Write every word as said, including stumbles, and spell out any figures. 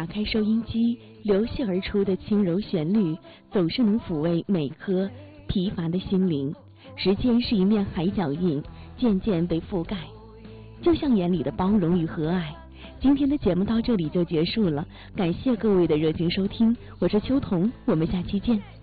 开收音机，流泻而出的轻柔旋律，总是能抚慰每颗疲乏的心灵。时间是一面海脚印，渐渐被覆盖，就像眼里的包容与和蔼。今天的节目到这里就结束了，感谢各位的热情收听，我是秋彤，我们下期见。